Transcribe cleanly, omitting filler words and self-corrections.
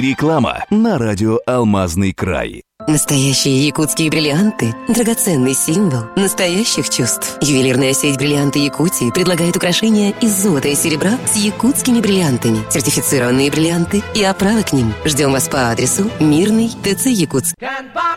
Реклама на радио «Алмазный край». Настоящие якутские бриллианты – драгоценный символ настоящих чувств. Ювелирная сеть «Бриллианты Якутии» предлагает украшения из золота и серебра с якутскими бриллиантами, сертифицированные бриллианты и оправы к ним. Ждем вас по адресу Мирный, ТЦ Якутск.